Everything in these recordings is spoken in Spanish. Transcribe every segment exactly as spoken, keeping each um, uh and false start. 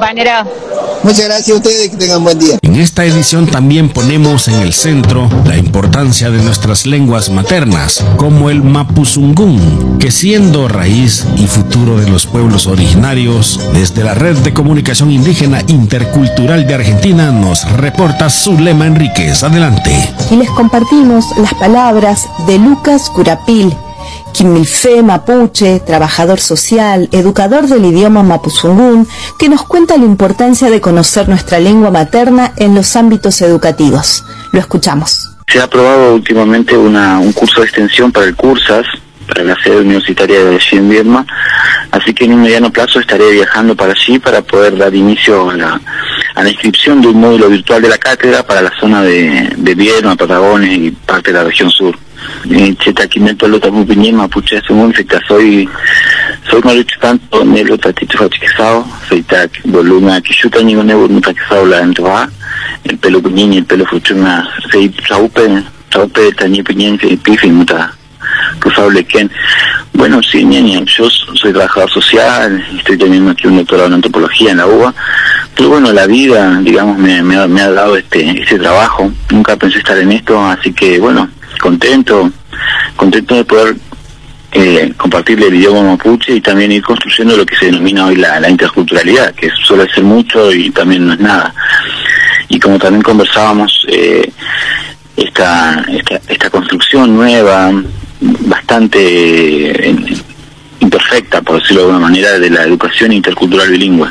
compañero. Muchas gracias a ustedes, que tengan buen día. En esta edición también ponemos en el centro la importancia de nuestras lenguas maternas, como el mapuzungún, que siendo raíz y futuro de los pueblos originarios, desde la Red de Comunicación Indígena Intercultural de Argentina nos reporta Zulema Enríquez. Adelante. Y les compartimos las palabras de Lucas Curapil, Quimilfe Mapuche, trabajador social, educador del idioma mapuzungún, que nos cuenta la importancia de conocer nuestra lengua materna en los ámbitos educativos. Lo escuchamos. Se ha aprobado últimamente una, un curso de extensión para el CURSAS, para la sede universitaria de Viedma, así que en un mediano plazo estaré viajando para allí para poder dar inicio a la, a la inscripción de un módulo virtual de la cátedra para la zona de, de Viedma, Patagones y parte de la región sur. Chetaquimeto lo tamu piñen mapuche sumun fita soy soy malucho tanto nelo tatito fachiquesao feita volumen que chuta ni one volumen taquesao la entoa el pelo piñen y el pelo fuchuna fei saupe saupe tañi piñen fei pifi muta cruzable ken. Bueno, sí, ñaña, yo soy trabajador social, estoy teniendo aquí un doctorado en antropología en la U B A, pero bueno, la vida, digamos, me, me, ha, me ha dado este este trabajo. Nunca pensé estar en esto, así que bueno, contento, contento de poder eh, compartirle el idioma mapuche y también ir construyendo lo que se denomina hoy la, la interculturalidad, que suele ser mucho y también no es nada. Y como también conversábamos, eh, esta, esta, esta construcción nueva, bastante eh, imperfecta, por decirlo de alguna manera, de la educación intercultural bilingüe.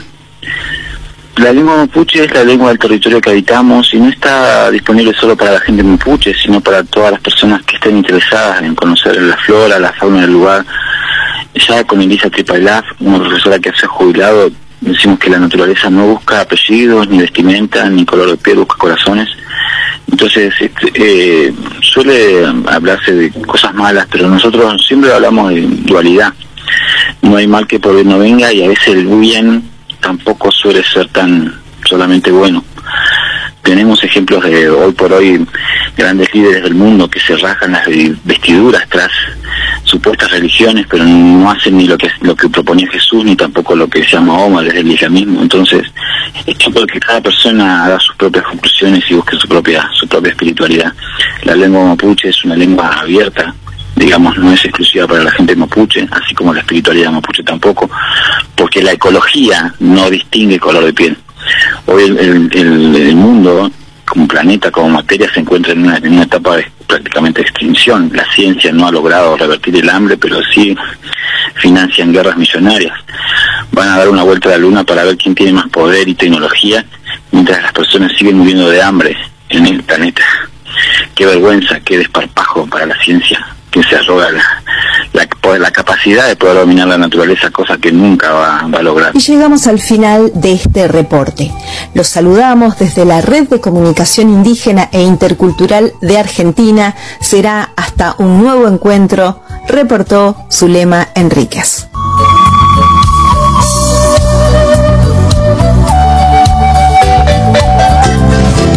La lengua mapuche es la lengua del territorio que habitamos y no está disponible solo para la gente mapuche, sino para todas las personas que estén interesadas en conocer la flora, la fauna del lugar. Ya con Elisa Tripailaf, una profesora que se ha jubilado, decimos que la naturaleza no busca apellidos, ni vestimenta, ni color de piel, busca corazones. Entonces, este, eh, suele hablarse de cosas malas, pero nosotros siempre hablamos de dualidad. No hay mal que por bien no venga, y a veces el bien tampoco suele ser tan solamente bueno. Tenemos ejemplos de hoy por hoy grandes líderes del mundo que se rajan las vestiduras tras supuestas religiones, pero no hacen ni lo que lo que proponía Jesús, ni tampoco lo que decía Mahoma desde el islamismo. Entonces, es tiempo de que cada persona haga sus propias conclusiones y busque su propia su propia espiritualidad. La lengua mapuche es una lengua abierta, digamos, no es exclusiva para la gente mapuche, así como la espiritualidad mapuche tampoco, porque la ecología no distingue color de piel. Hoy el, el, el, el mundo, como planeta, como materia, se encuentra en una, en una etapa de prácticamente extinción. La ciencia no ha logrado revertir el hambre, pero sí financian guerras millonarias. Van a dar una vuelta a la luna para ver quién tiene más poder y tecnología, mientras las personas siguen muriendo de hambre en el planeta. Qué vergüenza, qué desparpajo para la ciencia, que se arroga la, la, la capacidad de poder dominar la naturaleza, cosa que nunca va, va a lograr. Y llegamos al final de este reporte. Los saludamos desde la Red de Comunicación Indígena e Intercultural de Argentina. Será hasta un nuevo encuentro, reportó Zulema Enríquez.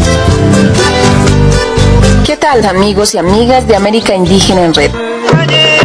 ¿Qué tal, amigos y amigas de América Indígena en Red?